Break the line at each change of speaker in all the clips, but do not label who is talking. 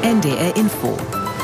NDR Info.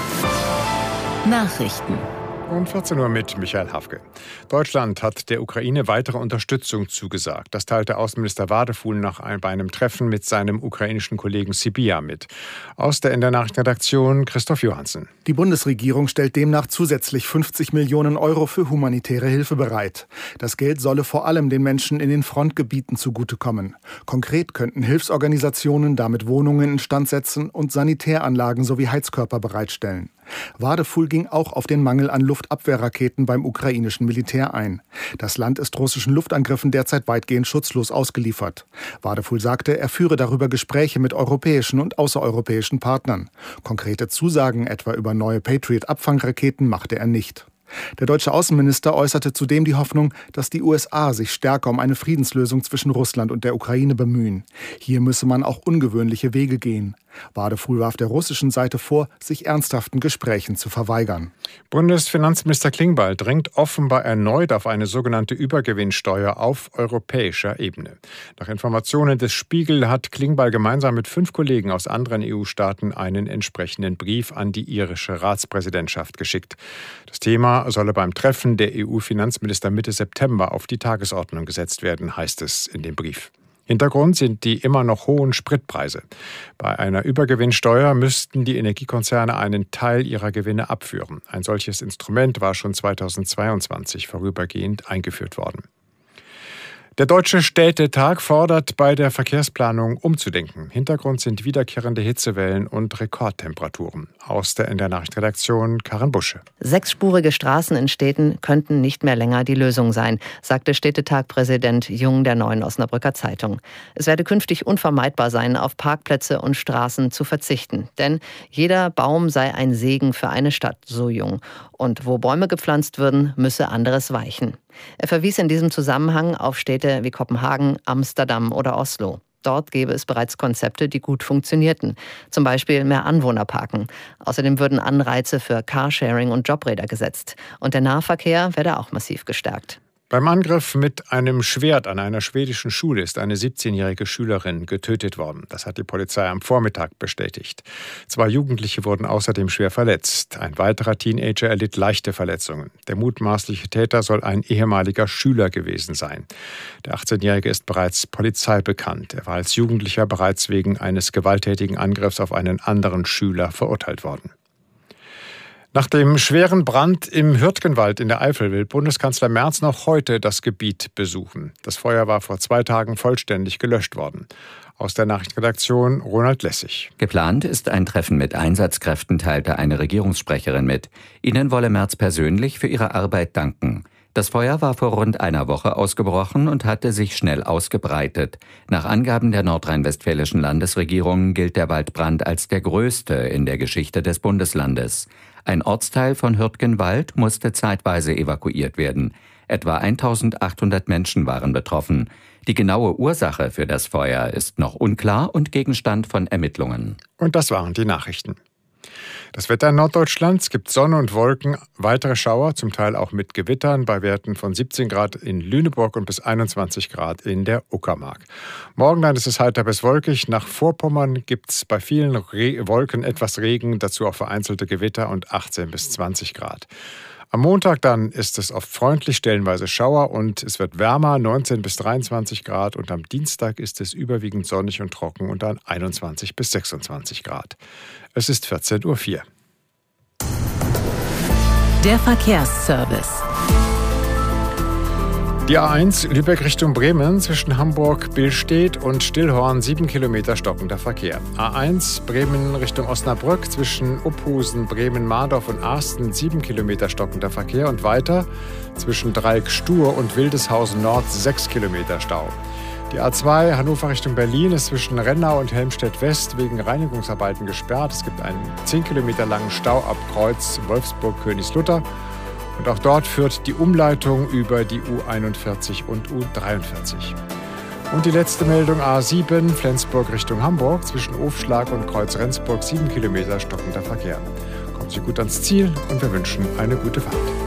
Nachrichten.
Um 14 Uhr mit Michael Hafke. Deutschland hat der Ukraine weitere Unterstützung zugesagt. Das teilte Außenminister Wadefuhl bei einem Treffen mit seinem ukrainischen Kollegen Sybiha mit. Aus der NDR Nachrichtenredaktion Christoph Johansen.
Die Bundesregierung stellt demnach zusätzlich 50 Millionen Euro für humanitäre Hilfe bereit. Das Geld solle vor allem den Menschen in den Frontgebieten zugutekommen. Konkret könnten Hilfsorganisationen damit Wohnungen instand setzen und Sanitäranlagen sowie Heizkörper bereitstellen. Wadefuhl ging auch auf den Mangel an Luftabwehrraketen beim ukrainischen Militär ein. Das Land ist russischen Luftangriffen derzeit weitgehend schutzlos ausgeliefert. Wadefuhl sagte, er führe darüber Gespräche mit europäischen und außereuropäischen Partnern. Konkrete Zusagen etwa über neue Patriot-Abfangraketen machte er nicht. Der deutsche Außenminister äußerte zudem die Hoffnung, dass die USA sich stärker um eine Friedenslösung zwischen Russland und der Ukraine bemühen. Hier müsse man auch ungewöhnliche Wege gehen. Wadefuhl warf der russischen Seite vor, sich ernsthaften Gesprächen zu verweigern.
Bundesfinanzminister Klingbeil drängt offenbar erneut auf eine sogenannte Übergewinnsteuer auf europäischer Ebene. Nach Informationen des Spiegel hat Klingbeil gemeinsam mit 5 Kollegen aus anderen EU-Staaten einen entsprechenden Brief an die irische Ratspräsidentschaft geschickt. Das Thema solle beim Treffen der EU-Finanzminister Mitte September auf die Tagesordnung gesetzt werden, heißt es in dem Brief. Hintergrund sind die immer noch hohen Spritpreise. Bei einer Übergewinnsteuer müssten die Energiekonzerne einen Teil ihrer Gewinne abführen. Ein solches Instrument war schon 2022 vorübergehend eingeführt worden. Der Deutsche Städtetag fordert, bei der Verkehrsplanung umzudenken. Hintergrund sind wiederkehrende Hitzewellen und Rekordtemperaturen. Aus der NDR Nachrichtenredaktion Karin Busche.
6-spurige Straßen in Städten könnten nicht mehr länger die Lösung sein, sagte Städtetag-Präsident Jung der Neuen Osnabrücker Zeitung. Es werde künftig unvermeidbar sein, auf Parkplätze und Straßen zu verzichten. Denn jeder Baum sei ein Segen für eine Stadt, so Jung. Und wo Bäume gepflanzt würden, müsse anderes weichen. Er verwies in diesem Zusammenhang auf Städte wie Kopenhagen, Amsterdam oder Oslo. Dort gäbe es bereits Konzepte, die gut funktionierten. Zum Beispiel mehr Anwohnerparken. Außerdem würden Anreize für Carsharing und Jobräder gesetzt. Und der Nahverkehr werde auch massiv gestärkt.
Beim Angriff mit einem Schwert an einer schwedischen Schule ist eine 17-jährige Schülerin getötet worden. Das hat die Polizei am Vormittag bestätigt. 2 Jugendliche wurden außerdem schwer verletzt. Ein weiterer Teenager erlitt leichte Verletzungen. Der mutmaßliche Täter soll ein ehemaliger Schüler gewesen sein. Der 18-Jährige ist bereits Polizei bekannt. Er war als Jugendlicher bereits wegen eines gewalttätigen Angriffs auf einen anderen Schüler verurteilt worden. Nach dem schweren Brand im Hürtgenwald in der Eifel will Bundeskanzler Merz noch heute das Gebiet besuchen. Das Feuer war vor 2 Tagen vollständig gelöscht worden. Aus der Nachrichtenredaktion Ronald Lessig.
Geplant ist ein Treffen mit Einsatzkräften, teilte eine Regierungssprecherin mit. Ihnen wolle Merz persönlich für ihre Arbeit danken. Das Feuer war vor rund einer Woche ausgebrochen und hatte sich schnell ausgebreitet. Nach Angaben der nordrhein-westfälischen Landesregierung gilt der Waldbrand als der größte in der Geschichte des Bundeslandes. Ein Ortsteil von Hürtgenwald musste zeitweise evakuiert werden. Etwa 1800 Menschen waren betroffen. Die genaue Ursache für das Feuer ist noch unklar und Gegenstand von Ermittlungen.
Und das waren die Nachrichten. Das Wetter in Norddeutschland: Es gibt Sonne und Wolken, weitere Schauer, zum Teil auch mit Gewittern, bei Werten von 17 Grad in Lüneburg und bis 21 Grad in der Uckermark. Morgen dann ist es heiter bis wolkig. Nach Vorpommern gibt es bei vielen Wolken etwas Regen, dazu auch vereinzelte Gewitter und 18 bis 20 Grad. Am Montag dann ist es oft freundlich, stellenweise Schauer und es wird wärmer, 19 bis 23 Grad. Und am Dienstag ist es überwiegend sonnig und trocken und dann 21 bis 26 Grad. Es ist 14:04 Uhr.
Der Verkehrsservice.
Die A1 Lübeck Richtung Bremen zwischen Hamburg-Billstedt und Stillhorn 7 Kilometer stockender Verkehr. A1 Bremen Richtung Osnabrück zwischen Uphusen, Bremen-Mardorf und Arsten 7 Kilometer stockender Verkehr und weiter zwischen Dreieck-Stur und Wildeshausen Nord 6 Kilometer Stau. Die A2 Hannover Richtung Berlin ist zwischen Rennau und Helmstedt-West wegen Reinigungsarbeiten gesperrt. Es gibt einen 10 Kilometer langen Stau ab Kreuz Wolfsburg-Königslutter. Und auch dort führt die Umleitung über die U41 und U43. Und die letzte Meldung: A7 Flensburg Richtung Hamburg zwischen Ofschlag und Kreuz Rendsburg 7 Kilometer stockender Verkehr. Kommen Sie gut ans Ziel und wir wünschen eine gute Fahrt.